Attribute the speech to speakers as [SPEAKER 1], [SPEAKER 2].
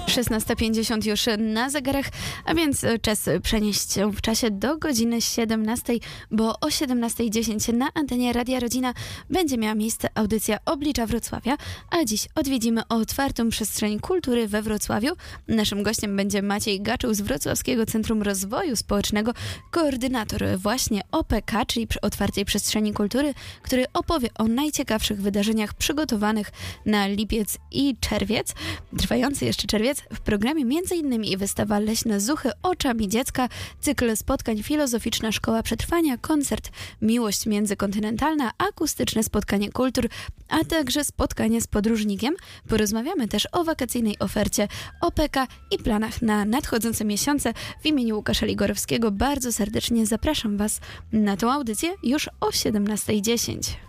[SPEAKER 1] 16:50 już na zegarach, a więc czas przenieść się w czasie do godziny 17, bo o 17:10 na antenie Radia Rodzina będzie miała miejsce audycja Oblicza Wrocławia, a dziś odwiedzimy otwartą przestrzeń kultury we Wrocławiu. Naszym gościem będzie Maciej Gaczył z Wrocławskiego Centrum Rozwoju Społecznego, koordynator właśnie OPK, czyli otwartej przestrzeni kultury, który opowie o najciekawszych wydarzeniach przygotowanych na lipiec i czerwiec, trwający jeszcze czerwiec. W programie m.in. wystawa Leśne Zuchy oczami dziecka, cykl spotkań Filozoficzna Szkoła Przetrwania, koncert Miłość Międzykontynentalna, akustyczne spotkanie kultur, a także spotkanie z podróżnikiem. Porozmawiamy też o wakacyjnej ofercie OPK i planach na nadchodzące miesiące. W imieniu Łukasza Ligorowskiego bardzo serdecznie zapraszam Was na tą audycję już o 17:10.